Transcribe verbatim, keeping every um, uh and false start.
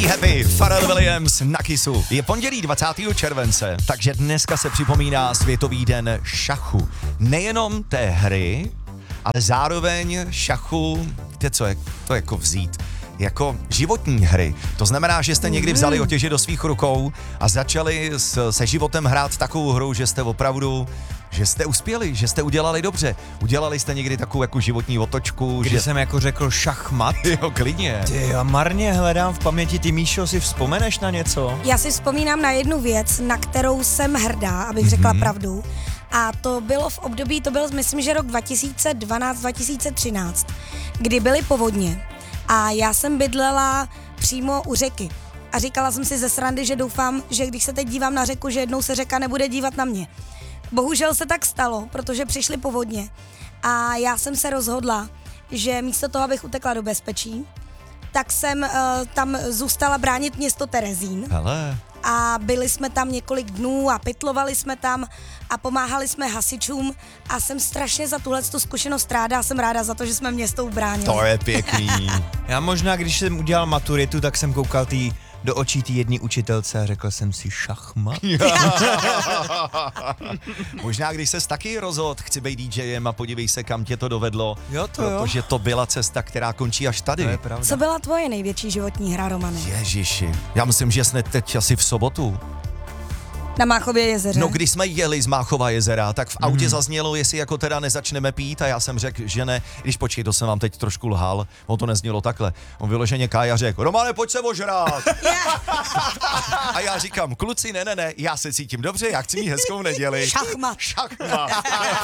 Happy, Pharrell Williams na Kissu. Je pondělí dvacátého července, takže dneska se připomíná Světový den šachu. Nejenom té hry, ale zároveň šachu, víte co je to jako vzít? Jako životní hry. To znamená, že jste někdy vzali otěže do svých rukou a začali s, se životem hrát takovou hru, že jste opravdu, že jste uspěli, že jste udělali dobře. Udělali jste někdy takovou jako životní otočku. Když že... jsem jako řekl šachmat. Jo, klidně. Ty, já marně hledám v paměti, ty Míšo, si vzpomeneš na něco? Já si vzpomínám na jednu věc, na kterou jsem hrdá, abych řekla mm-hmm. pravdu. A to bylo v období, to byl myslím, že rok dva tisíce dvanáct dva tisíce třináct, kdy byly povodně. A já jsem bydlela přímo u řeky. A říkala jsem si ze srandy, že doufám, že když se teď dívám na řeku, že jednou se řeka nebude dívat na mě. Bohužel se tak stalo, protože přišly povodně. A já jsem se rozhodla, že místo toho, abych utekla do bezpečí, tak jsem uh, tam zůstala bránit město Terezín. Hele. A byli jsme tam několik dnů a pytlovali jsme tam a pomáhali jsme hasičům a jsem strašně za tuhle zkušenost ráda a jsem ráda za to, že jsme město ubránili. To je pěkný. Já možná, když jsem udělal maturitu, tak jsem koukal tý, do očí té jedné učitelce a řekl jsem si šachmat. Možná, když ses taky rozhodl, chci být DJem a podívej se, kam tě to dovedlo. Jo, to protože jo. to byla cesta, která končí až tady. To je pravda. Co byla tvoje největší životní hra, Romane? Ježiši, já myslím, že jsme teď asi v sobotu. Na Máchově jezeře? No, když jsme jeli z Máchova jezera, tak v autě mm. zaznělo, jestli jako teda nezačneme pít a já jsem řekl, že ne. Když počkej, to jsem vám teď trošku lhal, on to neznělo takhle. On vyloženě Kája řekl, Romane, pojď se ožrát. A já říkám, kluci, ne, ne, ne, já se cítím dobře, já chci mít hezkou neděli. Šachmat. Šachmat.